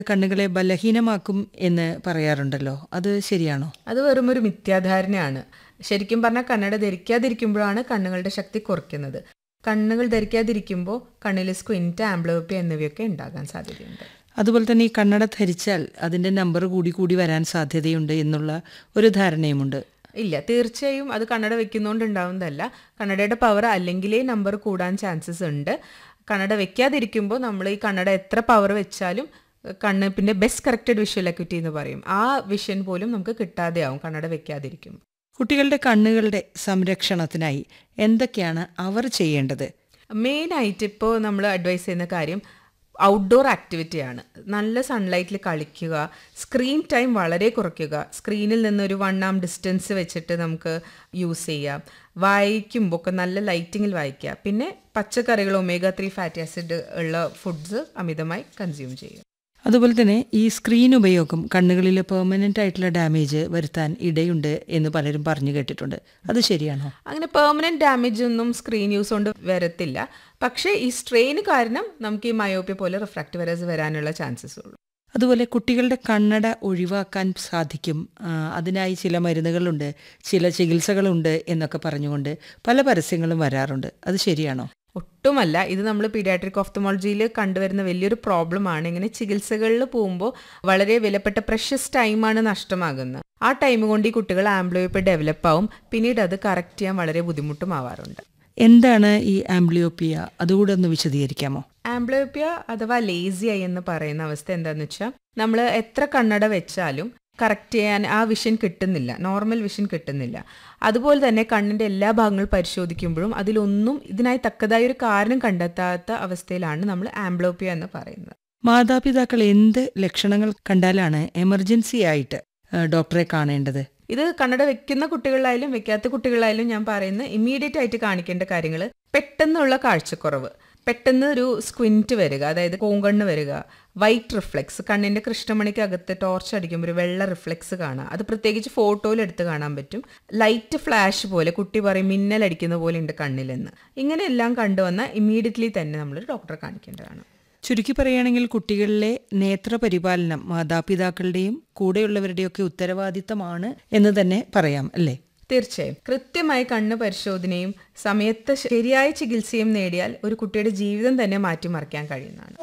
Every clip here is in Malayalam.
കണ്ണുകളെ ബലഹീനമാക്കും എന്ന് പറയാറുണ്ടല്ലോ, അത് ശരിയാണോ? അത് വെറും ഒരു മിഥ്യാധാരണയാണ്. ശരിക്കും പറഞ്ഞാൽ കണ്ണട ധരിക്കാതിരിക്കുമ്പോഴാണ് കണ്ണുകളുടെ ശക്തി കുറയ്ക്കുന്നത്. കണ്ണുകൾ ധരിക്കാതിരിക്കുമ്പോൾ കണ്ണിൽ സ്ക്വിൻറ്റ്, ആംബ്ലിയോപ്പിയ എന്നിവയൊക്കെ ഉണ്ടാകാൻ സാധ്യതയുണ്ട്. അതുപോലെ തന്നെ ഈ കണ്ണട ധരിച്ചാൽ അതിൻ്റെ നമ്പർ കൂടി വരാൻ സാധ്യതയുണ്ട് എന്നുള്ള ഒരു ധാരണയുമുണ്ട്. ഇല്ല, തീർച്ചയായും അത് കണ്ണട വെക്കുന്നതുകൊണ്ട് ഉണ്ടാവുന്നതല്ല. കണ്ണടയുടെ പവർ അല്ലെങ്കിലേ നമ്പർ കൂടാൻ ചാൻസസ് ഉണ്ട്. കണ്ണട വെക്കാതിരിക്കുമ്പോൾ നമ്മൾ ഈ കണ്ണട എത്ര പവർ വെച്ചാലും കണ്ണ് പിന്നെ ബെസ്റ്റ് കറക്റ്റഡ് വിഷ്വൽ അക്യൂറ്റി എന്ന് പറയും, ആ വിഷൻ പോലും നമുക്ക് കിട്ടാതെയാവും കണ്ണട വെക്കാതിരിക്കും. കുട്ടികളുടെ കണ്ണുകളുടെ സംരക്ഷണത്തിനായി എന്തൊക്കെയാണ് അവർ ചെയ്യേണ്ടത്? മെയിനായിട്ട് ഇപ്പോൾ നമ്മൾ അഡ്വൈസ് ചെയ്യുന്ന കാര്യം ഔട്ട്ഡോർ ആക്ടിവിറ്റിയാണ്. നല്ല സൺലൈറ്റിൽ കളിക്കുക, സ്ക്രീൻ ടൈം വളരെ കുറയ്ക്കുക, സ്ക്രീനിൽ നിന്നൊരു 1 arm ഡിസ്റ്റൻസ് വെച്ചിട്ട് നമുക്ക് യൂസ് ചെയ്യാം. വായിക്കുമ്പോൾ ഒക്കെ നല്ല ലൈറ്റിങ്ങിൽ വായിക്കുക. പിന്നെ പച്ചക്കറികൾ, omega-3 ഫാറ്റി ആസിഡ് ഉള്ള ഫുഡ്സ് അമിതമായി കൺസ്യൂം ചെയ്യുക. അതുപോലെ തന്നെ ഈ സ്ക്രീൻ ഉപയോഗം കണ്ണുകളിൽ പെർമനൻ്റ് ആയിട്ടുള്ള ഡാമേജ് വരുത്താൻ ഇടയുണ്ട് എന്ന് പലരും പറഞ്ഞു കേട്ടിട്ടുണ്ട്, അത് ശരിയാണോ? അങ്ങനെ പെർമനൻറ്റ് ഡാമേജ് ഒന്നും സ്ക്രീൻ യൂസ് കൊണ്ട് വരത്തില്ല. പക്ഷേ ഈ സ്ട്രെയിന് കാരണം നമുക്ക് ഈ മയോപ്പിയ പോലെ റിഫ്രാക്റ്റീവ് എറേഴ്സ് വരാനുള്ള ചാൻസസ് ഉള്ളൂ. അതുപോലെ കുട്ടികളുടെ കണ്ണട ഒഴിവാക്കാൻ സാധിക്കും, അതിനായി ചില മരുന്നുകളുണ്ട്, ചില ചികിത്സകളുണ്ട് എന്നൊക്കെ പറഞ്ഞുകൊണ്ട് പല പരസ്യങ്ങളും വരാറുണ്ട്, അത് ശരിയാണോ? ഒട്ടുമല്ല. ഇത് നമ്മൾ പീഡിയാട്രിക് ഓഫ്തമോളജിയിൽ കണ്ടുവരുന്ന വലിയൊരു പ്രോബ്ലമാണ്. ഇങ്ങനെ ചികിത്സകളിൽ പോകുമ്പോൾ വളരെ വിലപ്പെട്ട പ്രഷ്യസ് ടൈമാണ് നഷ്ടമാകുന്നത്. ആ ടൈം കൊണ്ട് ഈ കുട്ടികൾ ആംബ്ലിയോപ്പിയ ഡെവലപ്പ് ആവും. പിന്നീട് അത് കറക്റ്റ് ചെയ്യാൻ വളരെ ബുദ്ധിമുട്ടുമാവാറുണ്ട്. എന്താണ് ഈ ആംബ്ലിയോപ്പിയ, അതുകൂടെ ഒന്ന് വിശദീകരിക്കാമോ? ആംബ്ലിയോപ്പിയ അഥവാ ലേസി ഐ എന്ന് പറയുന്ന അവസ്ഥ എന്താണെന്ന് വെച്ചാൽ, നമ്മൾ എത്ര കണ്ണട വെച്ചാലും കറക്റ്റ് ചെയ്യാൻ ആ വിഷൻ കിട്ടുന്നില്ല, നോർമൽ വിഷൻ കിട്ടുന്നില്ല. അതുപോലെ തന്നെ കണ്ണിൻ്റെ എല്ലാ ഭാഗങ്ങളും പരിശോധിക്കുമ്പോഴും അതിലൊന്നും ഇതിനായി തക്കതായ ഒരു കാരണം കണ്ടെത്താത്ത അവസ്ഥയിലാണ് നമ്മൾ ആംബ്ലിയോപ്പിയ എന്ന് പറയുന്നത്. മാതാപിതാക്കൾ എന്ത് ലക്ഷണങ്ങൾ കണ്ടാലാണ് എമർജൻസി ആയിട്ട് ഡോക്ടറെ കാണേണ്ടത്? ഇത് കണ്ണട വെക്കുന്ന കുട്ടികളിലായാലും വെക്കാത്ത കുട്ടികളിലായാലും ഞാൻ പറയുന്നത് ഇമ്മീഡിയറ്റ് ആയിട്ട് കാണിക്കേണ്ട കാര്യങ്ങൾ: പെട്ടെന്നുള്ള കാഴ്ചക്കുറവ്, പെട്ടെന്ന് ഒരു സ്ക്വിൻറ്റ് വരിക, അതായത് കോങ്കണ്ണ് വരിക, വൈറ്റ് റിഫ്ലെക്സ്, കണ്ണിൻ്റെ കൃഷ്ണമണിക്ക് അകത്ത് ടോർച്ച് അടിക്കുമ്പോൾ ഒരു വെള്ള റിഫ്ലെക്സ് കാണാം, അത് പ്രത്യേകിച്ച് ഫോട്ടോയിൽ എടുത്ത് കാണാൻ പറ്റും. ലൈറ്റ് ഫ്ലാഷ് പോലെ, കുട്ടി പറയും മിന്നലടിക്കുന്ന പോലെ ഉണ്ട് കണ്ണിലെന്ന്. ഇങ്ങനെയെല്ലാം കണ്ടുവന്നാൽ ഇമ്മീഡിയറ്റ്ലി തന്നെ നമ്മളൊരു ഡോക്ടറെ കാണിക്കേണ്ടതാണ്. ചുരുക്കി പറയുകയാണെങ്കിൽ കുട്ടികളിലെ നേത്രപരിപാലനം മാതാപിതാക്കളുടെയും കൂടെയുള്ളവരുടെയൊക്കെ ഉത്തരവാദിത്തമാണ് എന്ന് തന്നെ പറയാം, അല്ലേ? തീർച്ചയായും. കൃത്യമായി കണ്ണ് പരിശോധനയും സമയത്ത് ശരിയായ ചികിത്സയും നേടിയാൽ ഒരു കുട്ടിയുടെ ജീവിതം തന്നെ മാറ്റിമറിക്കാൻ കഴിയുന്നതാണ്.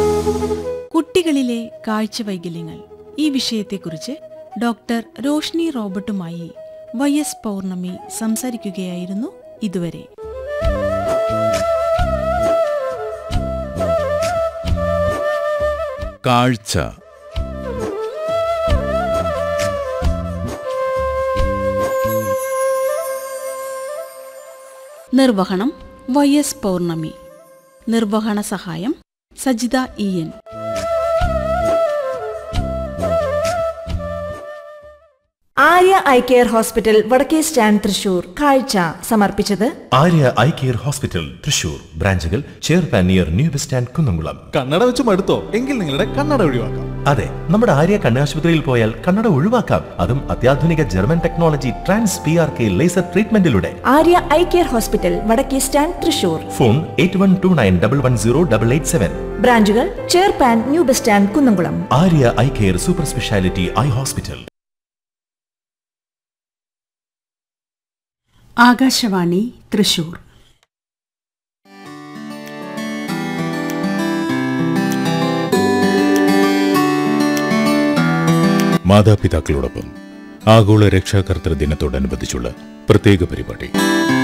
കുട്ടികളിലെ കാഴ്ചവൈകല്യങ്ങൾ, ഈ വിഷയത്തെക്കുറിച്ച് ഡോക്ടർ റോഷ്നി റോബർട്ടുമായി YS പൗർണമി സംസാരിക്കുകയായിരുന്നു ഇതുവരെ. കാഴ്ച നിർവഹണം YS പൗർണമി. നിർവഹണ സഹായം Sajitha EN. Arya eye care hospital വടക്കേ സ്റ്റാൻഡ് തൃശൂർ കാഴ്ച സമർപ്പിച്ചത് Arya eye care hospital Thrissur. ബ്രാഞ്ചുകൾ ചേർപ്പാൻ near new bus stand Kunnamkulam. കണ്ണട വെച്ച് മടുത്തോ? എങ്കിൽ നിങ്ങളുടെ കണ്ണട ഒഴിവാക്കാം. അതെ, നമ്മുടെ ആര്യ കണ്ണാശുപത്രിയിൽ പോയാൽ കണ്ണട ഒഴിവാക്കാം, അതും അത്യാധുനിക German technology trans PRK laser ട്രീറ്റ്മെന്റിലൂടെ. Arya eye care hospital വടക്കേ സ്റ്റാൻഡ് തൃശൂർ. ഫോൺ 8129110887. ബ്രാഞ്ചുകൾ ചേർപ്പാൻ new bus stand Kunnamkulam. Arya eye care super speciality eye hospital. Akashvani Thrissur. മാതാപിതാക്കളോടൊപ്പം ആഗോള രക്ഷാകർതൃ ദിനത്തോടനുബന്ധിച്ചുള്ള പ്രത്യേക പരിപാടി.